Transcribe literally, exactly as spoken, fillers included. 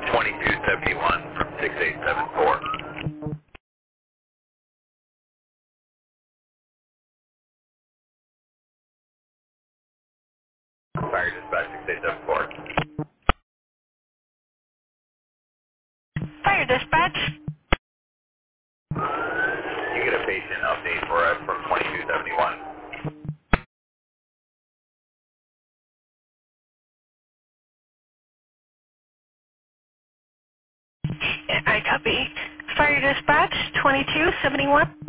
twenty-two seventy-one from six eight seven four. Fire dispatch six eight seven four. Fire dispatch. You get a patient update for us from twenty-two seventy-one. I copy. Fire dispatch twenty-two seventy-one.